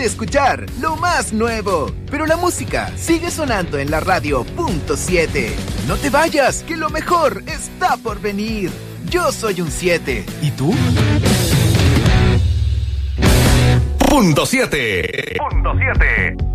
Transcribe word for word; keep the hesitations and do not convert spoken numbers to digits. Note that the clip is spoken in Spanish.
de escuchar lo más nuevo, pero la música sigue sonando en la radio punto siete. No te vayas, que lo mejor está por venir. Yo soy un siete. ¿Y tú? Punto siete. Punto siete.